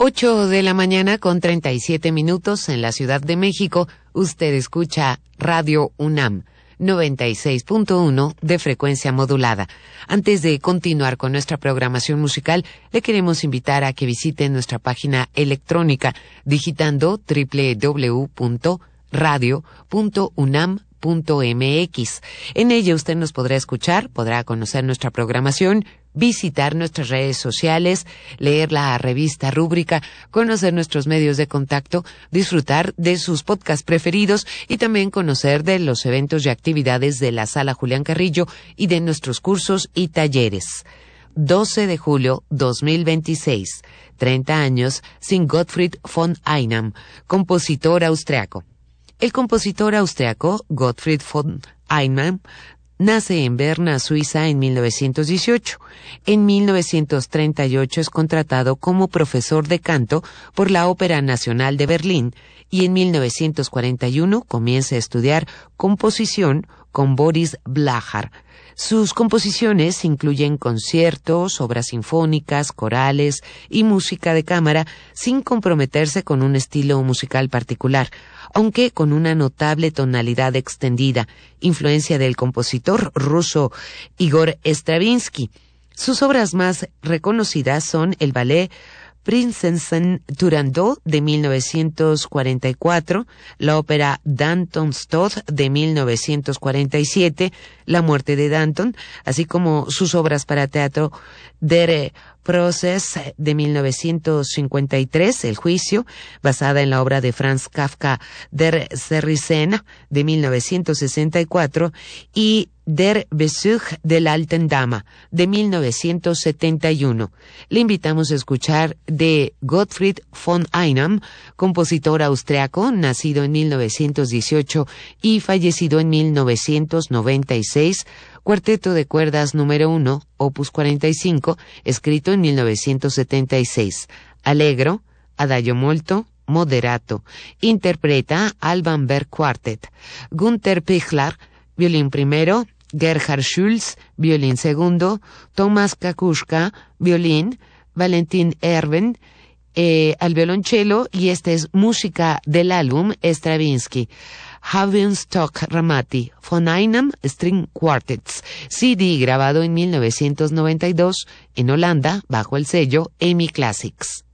8 de la mañana con 37 minutos en la Ciudad de México. Usted escucha Radio UNAM 96.1 de frecuencia modulada. Antes de continuar con nuestra programación musical, le queremos invitar a que visite nuestra página electrónica digitando www.radio.unam.mx. En ella usted nos podrá escuchar, podrá conocer nuestra programación, visitar nuestras redes sociales, leer la revista Rúbrica, conocer nuestros medios de contacto, disfrutar de sus podcasts preferidos y también conocer de los eventos y actividades de la Sala Julián Carrillo y de nuestros cursos y talleres. 12 de julio 2026, 30 años sin Gottfried von Einem, compositor austriaco. El compositor austriaco Gottfried von Einem nace en Berna, Suiza, en 1918. En 1938 es contratado como profesor de canto por la Ópera Nacional de Berlín y en 1941 comienza a estudiar composición con Boris Blacher. Sus composiciones incluyen conciertos, obras sinfónicas, corales y música de cámara sin comprometerse con un estilo musical particular, aunque con una notable tonalidad extendida, influencia del compositor ruso Igor Stravinsky. Sus obras más reconocidas son el ballet Prinzessin Turandot de 1944, la ópera Danton's Tod de 1947, La muerte de Danton, así como sus obras para teatro Der Prozess de 1953, El juicio, basada en la obra de Franz Kafka Der Zerrissena de 1964 y Der Besuch der alten Dame de 1971. Le invitamos a escuchar de Gottfried von Einem, compositor austriaco, nacido en 1918 y fallecido en 1996, Cuarteto de cuerdas número 1, opus 45, escrito en 1976. Allegro, adagio molto, moderato. Interpreta Alban Berg Quartet. Günther Pichler, violín primero. Gerhard Schulz, violín segundo. Thomas Kakushka, violín. Valentin Erben, al violonchelo. Y esta es música del álbum Stravinsky. Havenstock Ramati, von Einem String Quartets, CD grabado en 1992 en Holanda bajo el sello EMI Classics.